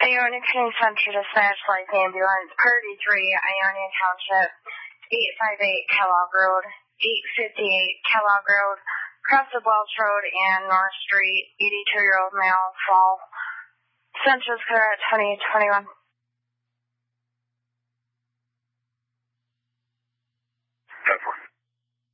Ionia County Center Dispatch Life Ambulance, Priority 3, Ionia Township, 858 Kellogg Road, 858 Kellogg Road, Crested Welch Road, and North Street, 82-year-old male, fall. Census correct 2021.